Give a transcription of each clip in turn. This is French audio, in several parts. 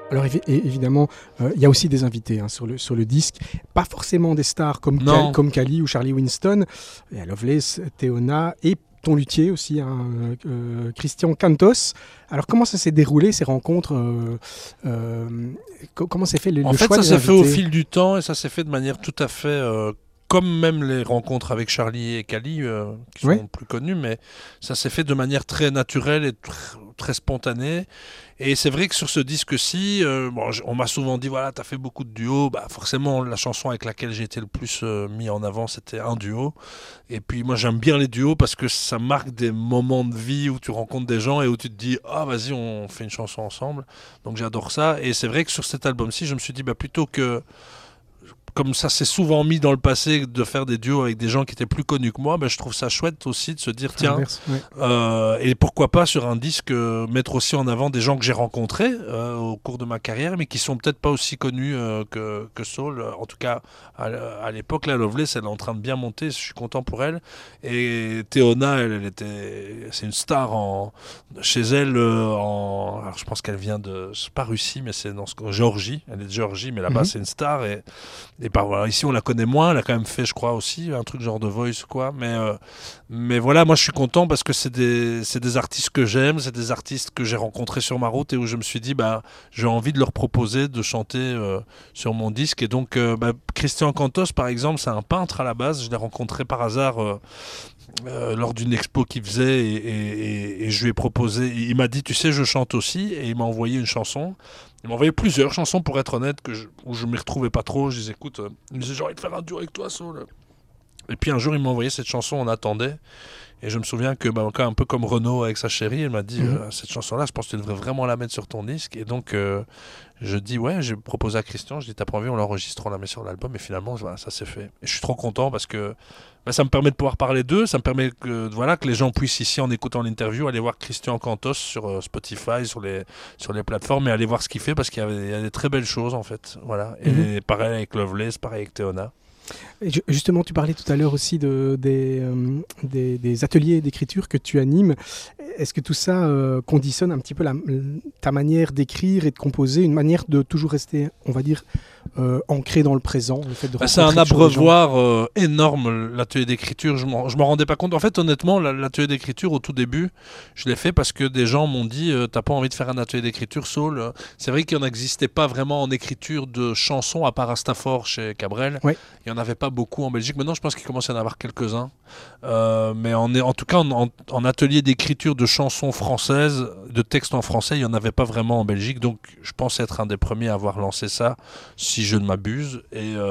Alors évidemment, il y a aussi des invités sur le disque, pas forcément des stars comme Kali ou Charlie Winston. Il y a Loveless, Théona et ton luthier aussi, Christian Cantos. Alors comment ça s'est déroulé ces rencontres comment s'est fait le choix des invités? En fait, ça s'est fait au fil du temps et ça s'est fait de manière tout à fait... comme même les rencontres avec Charlie et Kali, qui sont plus connus, mais ça s'est fait de manière très naturelle et très spontanée. Et c'est vrai que sur ce disque-ci, on m'a souvent dit, voilà, t'as fait beaucoup de duos. Bah, forcément, la chanson avec laquelle j'ai été le plus mis en avant, c'était un duo. Et puis moi, j'aime bien les duos parce que ça marque des moments de vie où tu rencontres des gens et où tu te dis, ah, vas-y, on fait une chanson ensemble. Donc j'adore ça. Et c'est vrai que sur cet album-ci, je me suis dit, bah, plutôt que... Comme ça s'est souvent mis dans le passé de faire des duos avec des gens qui étaient plus connus que moi, je trouve ça chouette aussi de se dire tiens, et pourquoi pas sur un disque mettre aussi en avant des gens que j'ai rencontrés au cours de ma carrière, mais qui sont peut-être pas aussi connus que Saul. En tout cas, à l'époque, la Loveless, elle est en train de bien monter, je suis content pour elle. Et Théona, c'est une star chez elle. Alors je pense qu'elle vient c'est pas Russie, mais c'est Géorgie. Elle est de Géorgie, mais là-bas c'est une star et voilà, ici on la connaît moins, elle a quand même fait je crois aussi un truc genre de Voice quoi, mais voilà, moi je suis content parce que c'est des artistes que j'aime, c'est des artistes que j'ai rencontrés sur ma route et où je me suis dit j'ai envie de leur proposer de chanter sur mon disque. Et donc Christian Cantos par exemple, c'est un peintre à la base, je l'ai rencontré par hasard lors d'une expo qu'il faisait et je lui ai proposé, il m'a dit tu sais je chante aussi, et il m'a envoyé une chanson. Il m'a envoyé plusieurs chansons pour être honnête où je ne m'y retrouvais pas trop. Je disais écoute, il me disait j'ai envie de faire un duo avec toi Saul. Et puis un jour il m'a envoyé cette chanson, on attendait. Et je me souviens que un peu comme Renaud avec sa chérie, elle m'a dit cette chanson-là, je pense que tu devrais vraiment la mettre sur ton disque. Et donc je dis ouais, j'ai proposé à Christian, je dis t'as pas envie, on l'enregistre, on la met sur l'album. Et finalement voilà, ça s'est fait. Et je suis trop content parce que ça me permet de pouvoir parler d'eux, ça me permet que les gens puissent ici en écoutant l'interview aller voir Christian Cantos sur Spotify, sur les plateformes, et aller voir ce qu'il fait parce qu'il y a des très belles choses en fait. Voilà. Et pareil avec Loveless, pareil avec Théona. Et justement, tu parlais tout à l'heure aussi des ateliers d'écriture que tu animes. Est-ce que tout ça conditionne un petit peu ta manière d'écrire et de composer, une manière de toujours rester, on va dire, ancré dans le présent, le fait de c'est un abreuvoir énorme, l'atelier d'écriture. Je m'en rendais pas compte. En fait, honnêtement, l'atelier d'écriture, au tout début, je l'ai fait parce que des gens m'ont dit t'as pas envie de faire un atelier d'écriture, Saul? C'est vrai qu'il n'existait pas vraiment en écriture de chansons, à part Astafor chez Cabrel. Ouais. Il n'y en avait pas beaucoup en Belgique. Maintenant, je pense qu'il commence à y en avoir quelques-uns. Mais en tout cas, en atelier d'écriture de chansons françaises, de textes en français, il n'y en avait pas vraiment en Belgique. Donc, je pense être un des premiers à avoir lancé ça, si je ne m'abuse.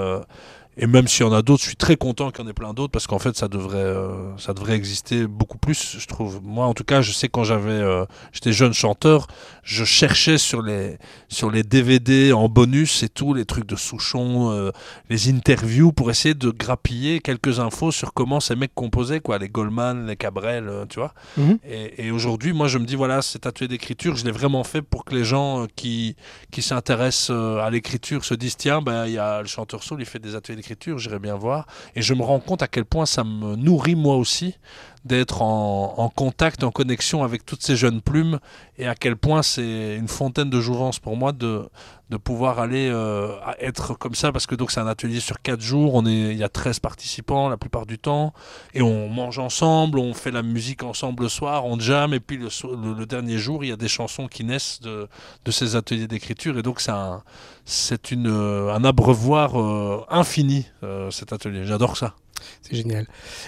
Et même s'il y en a d'autres, je suis très content qu'il y en ait plein d'autres parce qu'en fait, ça devrait exister beaucoup plus, je trouve. Moi, en tout cas, je sais quand j'étais jeune chanteur, je cherchais sur les DVD en bonus et tout, les trucs de Souchon, les interviews pour essayer de grappiller quelques infos sur comment ces mecs composaient, quoi, les Goldman, les Cabrel, tu vois. Et aujourd'hui, moi, je me dis, voilà, cet atelier d'écriture, je l'ai vraiment fait pour que les gens qui s'intéressent à l'écriture se disent, tiens, il y a le chanteur Saul, il fait des ateliers d'écriture, j'irais bien voir. Et je me rends compte à quel point ça me nourrit moi aussi d'être en contact, en connexion avec toutes ces jeunes plumes, et à quel point c'est une fontaine de jouvence pour moi de pouvoir aller être comme ça, parce que donc c'est un atelier sur 4 jours, il y a 13 participants la plupart du temps, et on mange ensemble, on fait la musique ensemble le soir, on jam, et puis le dernier jour il y a des chansons qui naissent de ces ateliers d'écriture, et donc c'est un abreuvoir infini, cet atelier, j'adore ça. C'est génial.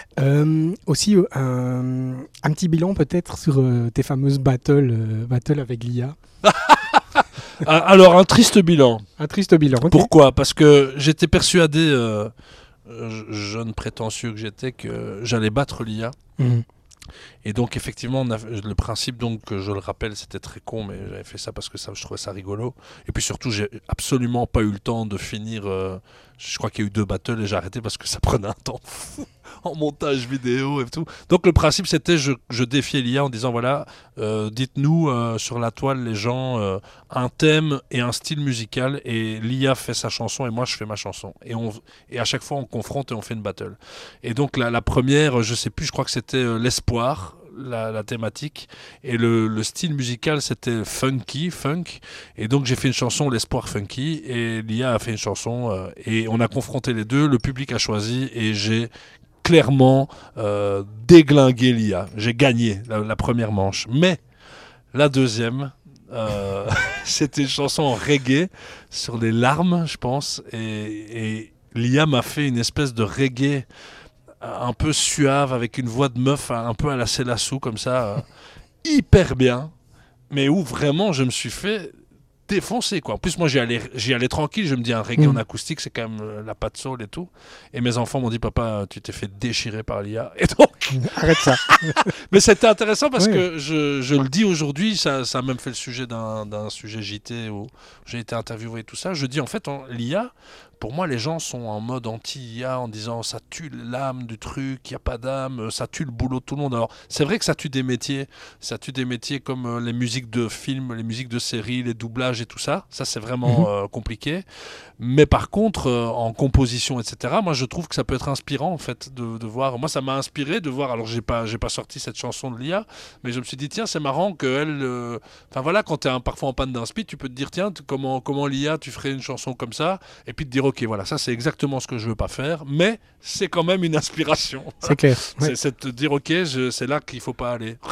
Aussi, un petit bilan peut-être sur tes fameuses battles avec l'IA. Alors, un triste bilan. Un triste bilan, okay. Pourquoi ? Parce que j'étais persuadé, jeune prétentieux que j'étais, que j'allais battre l'IA. Et donc effectivement le principe, donc je le rappelle, c'était très con, mais j'avais fait ça parce que je trouvais ça rigolo, et puis surtout j'ai absolument pas eu le temps de finir, je crois qu'il y a eu 2 battles et j'ai arrêté parce que ça prenait un temps fou en montage vidéo et tout. Donc le principe c'était je défiais l'IA en disant voilà, dites-nous sur la toile les gens un thème et un style musical, et l'IA fait sa chanson et moi je fais ma chanson, et à chaque fois on confronte et on fait une battle. Et donc la première, je sais plus, je crois que c'était l'espoir. la thématique. Et le style musical, c'était funk. Et donc, j'ai fait une chanson, L'espoir funky. Et Lia a fait une chanson. Et on a confronté les deux. Le public a choisi. Et j'ai clairement déglingué Lia. J'ai gagné la première manche. Mais la deuxième, c'était une chanson en reggae sur les larmes, je pense. Et Lia m'a fait une espèce de reggae un peu suave, avec une voix de meuf un peu à la Célassou, comme ça, hyper bien. Mais où vraiment je me suis fait défoncer, quoi. En plus, moi, j'y allais tranquille. Je me dis, un reggae en acoustique, c'est quand même la patte soul et tout. Et mes enfants m'ont dit, papa, tu t'es fait déchirer par l'IA. Et donc... Arrête ça. Mais c'était intéressant parce que je le dis aujourd'hui, ça a même fait le sujet d'un sujet JT où j'ai été interviewé et tout ça. Je dis, en fait, l'IA... Pour moi, les gens sont en mode anti-IA en disant ça tue l'âme du truc, il n'y a pas d'âme, ça tue le boulot de tout le monde. Alors, c'est vrai que ça tue des métiers. Ça tue des métiers comme les musiques de films, les musiques de séries, les doublages et tout ça. Ça, c'est vraiment compliqué. Mais par contre, en composition, etc., moi, je trouve que ça peut être inspirant, en fait, de voir. Moi, ça m'a inspiré de voir. Alors, j'ai pas sorti cette chanson de l'IA, mais je me suis dit, tiens, c'est marrant qu'elle. Enfin, voilà, quand tu es parfois en panne d'inspi, tu peux te dire, tiens, comment l'IA, tu ferais une chanson comme ça, et puis te dire, ok, voilà, ça c'est exactement ce que je veux pas faire, mais c'est quand même une inspiration. C'est clair. Ouais. C'est de te dire, ok, c'est là qu'il faut pas aller.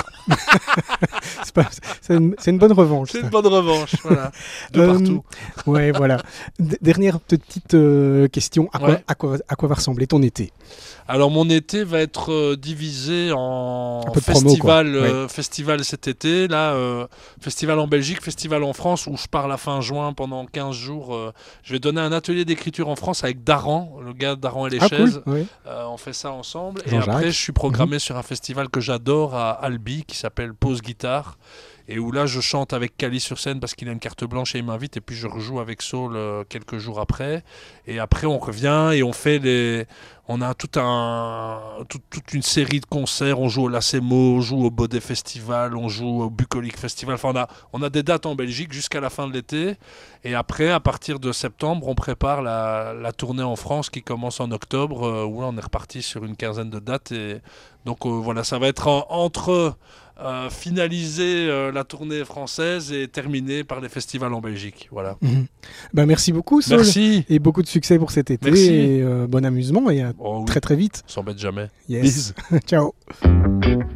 C'est une bonne revanche. C'est une bonne revanche, voilà. De partout. Ouais, voilà. Dernière petite question. À quoi va ressembler ton été ? Alors mon été va être divisé en festival cet été, là, festival en Belgique, festival en France, où je pars la fin juin pendant 15 jours. Je vais donner un atelier d'écriture en France avec Daran, le gars de Daran et les chaises. Cool, oui. On fait ça ensemble. Et après, je suis programmé sur un festival que j'adore à Albi, qui s'appelle Pause Guitare. Et où là, je chante avec Kali sur scène parce qu'il a une carte blanche et il m'invite. Et puis, je rejoue avec Saul quelques jours après. Et après, on revient et on fait on a toute une série de concerts. On joue au Lacemo, on joue au Baudet Festival, on joue au Bucolique Festival. Enfin, on a des dates en Belgique jusqu'à la fin de l'été. Et après, à partir de septembre, on prépare la tournée en France qui commence en octobre. Où là, on est reparti sur une quinzaine de dates. Et donc, voilà, ça va être entre... finaliser la tournée française et terminer par les festivals en Belgique. Voilà. Merci beaucoup, Saul. Merci. Et beaucoup de succès pour cet été. Merci. Et bon amusement et à très très vite. On s'embête jamais. Yes. Ciao.